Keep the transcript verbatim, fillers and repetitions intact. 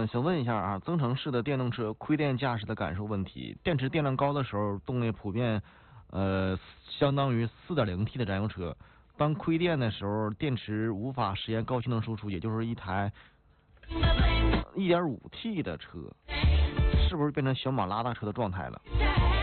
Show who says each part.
Speaker 1: 嗯，想问一下啊，增程式的电动车亏电驾驶的感受问题，电池电量高的时候，动力普遍呃相当于 四点零 T 的燃油车，当亏电的时候，电池无法实现高性能输出，也就是一台 一点五 T 的车，是不是变成小马拉大车的状态了？